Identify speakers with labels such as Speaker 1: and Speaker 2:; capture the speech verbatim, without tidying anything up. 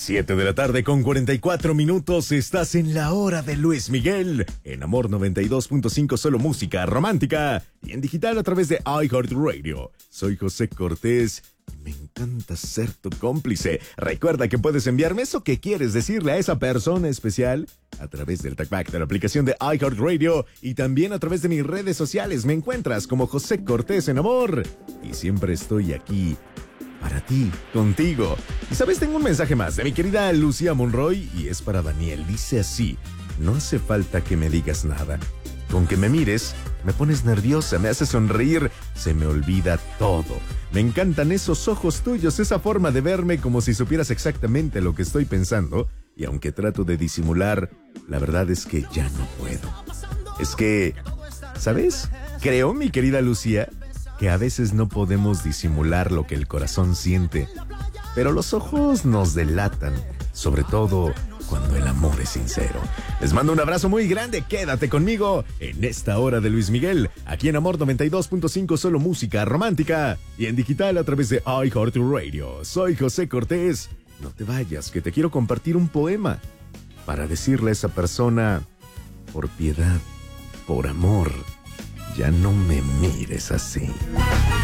Speaker 1: Siete de la tarde con cuarenta y cuatro minutos, estás en la hora de Luis Miguel, en Amor noventa y dos punto cinco, solo música romántica, y en digital a través de iHeartRadio. Soy José Cortés, me encanta ser tu cómplice. Recuerda que puedes enviarme eso que quieres decirle a esa persona especial a través del TalkBack de la aplicación de iHeartRadio y también a través de mis redes sociales. Me encuentras como José Cortés en Amor y siempre estoy aquí para ti, contigo. Y sabes, tengo un mensaje más de mi querida Lucía Monroy y es para Daniel. Dice así: no hace falta que me digas nada. Con que me mires, me pones nerviosa, me haces sonreír, se me olvida todo. Me encantan esos ojos tuyos, esa forma de verme como si supieras exactamente lo que estoy pensando. Y aunque trato de disimular, la verdad es que ya no puedo. Es que, ¿sabes? Creo, mi querida Lucía, que a veces no podemos disimular lo que el corazón siente, pero los ojos nos delatan, sobre todo cuando el amor es sincero. Les mando un abrazo muy grande, quédate conmigo en esta hora de Luis Miguel, aquí en Amor noventa y dos punto cinco, solo música romántica, y en digital a través de iHeartRadio. Soy José Cortés, no te vayas, que te quiero compartir un poema para decirle a esa persona: por piedad, por amor, ya no me mires así.